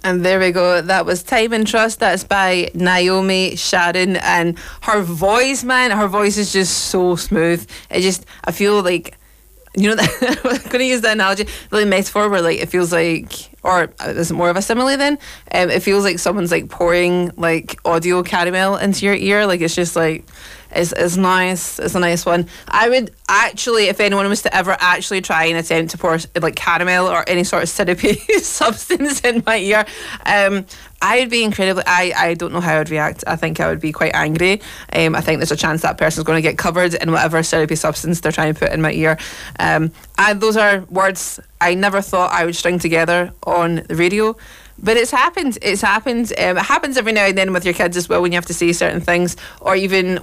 And there we go. That was Time and Trust. That's by Naomi Sharon. And her voice, man, her voice is just so smooth. I feel like, I'm going to use that analogy, the metaphor where like it feels like, or is it more of a simile then? It feels like someone's like pouring like audio caramel into your ear. Like it's just like, it's nice. It's a nice one. I would actually, if anyone was to ever actually try and attempt to pour like caramel or any sort of syrupy substance in my ear, I would be incredibly, I don't know how I'd react. I think I would be quite angry. I think there's a chance that person's going to get covered in whatever syrupy substance they're trying to put in my ear. Those are words I never thought I would string together on the radio. But it's happened. It happens every now and then with your kids as well when you have to say certain things. Or even...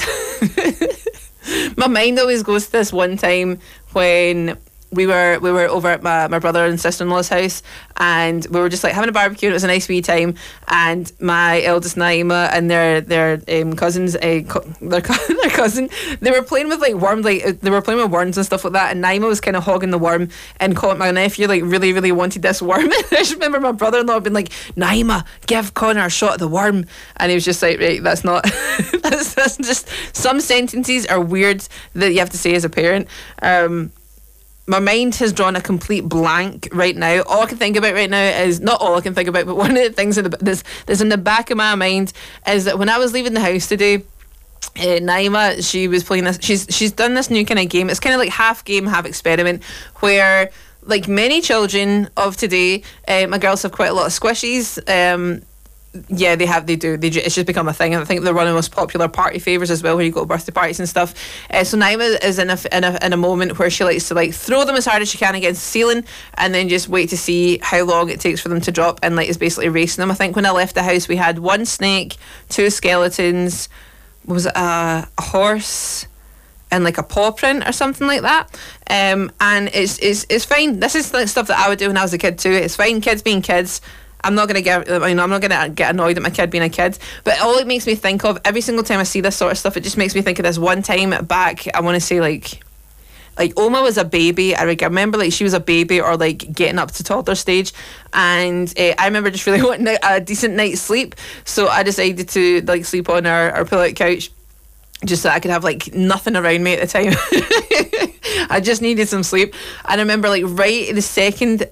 my mind always goes to this one time when we were over at my brother and sister-in-law's house, and we were just like having a barbecue, and it was a nice wee time, and my eldest Naima and their cousins, their cousin, they were playing with like worms, like they were playing with worms and stuff like that, and Naima was kind of hogging the worm and caught my nephew like really, really wanted this worm. And I just remember my brother-in-law being like, Naima, give Connor a shot of the worm, and he was just like, right, that's not that's just, some sentences are weird that you have to say as a parent. My mind has drawn a complete blank right now. All I can think about right now is, not all I can think about, but one of the things that's in the back of my mind is that when I was leaving the house today, Naima, she was playing this, she's done this new kind of game. It's kind of like half game, half experiment, where like many children of today, my girls have quite a lot of squishies. Yeah, they do. It's just become a thing. I think they're one of the most popular party favours as well when you go to birthday parties and stuff. So Naima is in a moment where she likes to like throw them as hard as she can against the ceiling and then just wait to see how long it takes for them to drop, and like is basically racing them. I think when I left the house we had one snake, two skeletons, was it a horse and like a paw print or something like that. And it's fine. This is like stuff that I would do when I was a kid too. It's fine, kids being kids. I'm not going to get annoyed at my kid being a kid, but all it makes me think of every single time I see this sort of stuff, it just makes me think of this one time back. I want to say like Oma was a baby. I remember like she was a baby or like getting up to toddler stage, and I remember just really wanting a decent night's sleep, so I decided to like sleep on our pull-out couch just so I could have like nothing around me at the time. I just needed some sleep. And I remember like right the second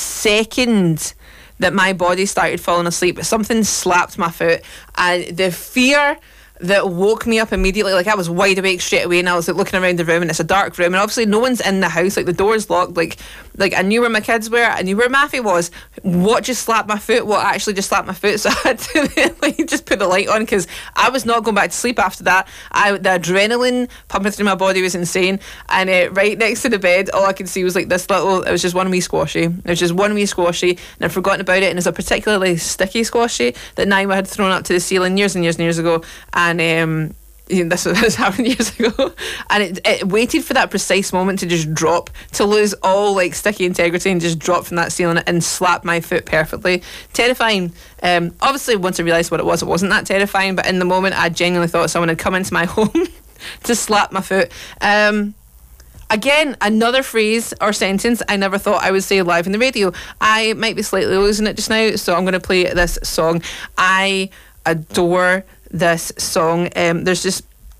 that my body started falling asleep, something slapped my foot, and the fear that woke me up immediately, like I was wide awake straight away, and I was like looking around the room, and it's a dark room, and obviously no one's in the house, like the door's locked, like I knew where my kids were, I knew where Matthew was. What just slapped my foot? What actually just slapped my foot? So I had to like just put the light on, because I was not going back to sleep after that. The adrenaline pumping through my body was insane, and right next to the bed, all I could see was like this little, it was just one wee squashy. It was just one wee squashy, and I'd forgotten about it, and it's a particularly sticky squashy that Naima had thrown up to the ceiling years and years and years ago, and this happened years ago, and it waited for that precise moment to just drop, to lose all like sticky integrity and just drop from that ceiling and slap my foot perfectly. Terrifying. Obviously once I realised what it wasn't that terrifying, but in the moment I genuinely thought someone had come into my home to slap my foot. Again, another phrase or sentence I never thought I would say live on the radio. I might be slightly losing it just now, so I'm going to play this song. I adore this song. I'm just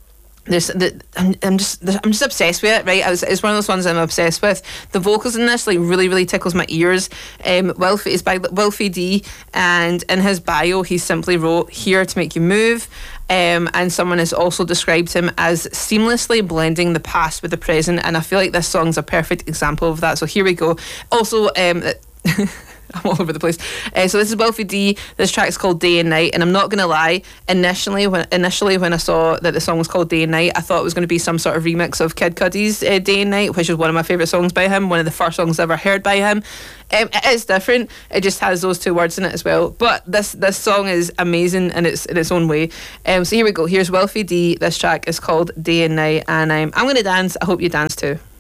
obsessed with it, right? It's one of those ones I'm obsessed with. The vocals in this like really, really tickles my ears. It's by Wilfie D, and in his bio he simply wrote, "Here to make you move." And someone has also described him as seamlessly blending the past with the present, and I feel like this song's a perfect example of that. So here we go. Also, I'm all over the place. So this is Wilfie D. This track's called Day and Night, and I'm not going to lie, initially when I saw that the song was called Day and Night, I thought it was going to be some sort of remix of Kid Cudi's Day and Night, which is one of my favourite songs by him, one of the first songs I ever heard by him. It is different. It just has those two words in it as well. But this song is amazing in its own way. So here we go. Here's Wilfie D. This track is called Day and Night, and I'm going to dance. I hope you dance too.